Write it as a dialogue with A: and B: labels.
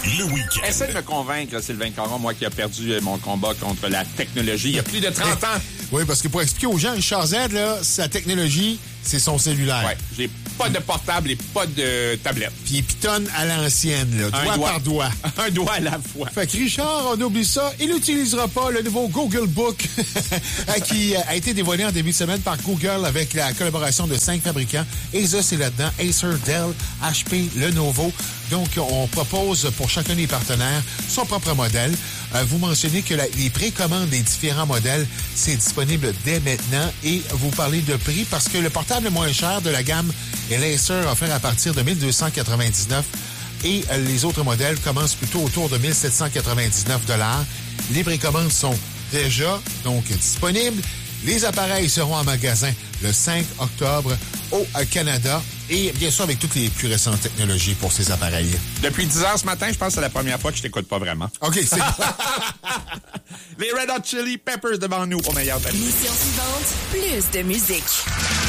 A: le week-end.
B: Essaie de me convaincre, Sylvain Caron, moi qui a perdu mon combat contre la technologie il y a plus de 30 ans.
C: Oui, parce que pour expliquer aux gens, Richard Z, là, sa technologie, c'est son cellulaire.
B: Ouais, j'ai pas de portable et pas de tablette.
C: Puis il pitonne à l'ancienne, là, doigt par doigt.
B: Un doigt à la fois.
C: Fait que Richard, on oublie ça. Il n'utilisera pas le nouveau Google Book qui a été dévoilé en début de semaine par Google avec la collaboration de 5 fabricants. Asus est là-dedans, Acer, Dell, HP, Lenovo. Donc, on propose pour chacun des partenaires son propre modèle. Vous mentionnez que les précommandes des différents modèles, c'est disponible dès maintenant. Et vous parlez de prix parce que le portable le moins cher de la gamme est l'Acer offert à partir de 1299 et les autres modèles commencent plutôt autour de 1799 $. Les précommandes sont déjà donc disponibles. Les appareils seront en magasin le 5 octobre au Canada et bien sûr avec toutes les plus récentes technologies pour ces appareils.
B: Depuis 10 heures ce matin, je pense que c'est la première fois que je t'écoute pas vraiment.
C: OK, c'est
B: Les Red Hot Chili Peppers devant nous au meilleur de la musique.
D: Mission suivante, plus de musique.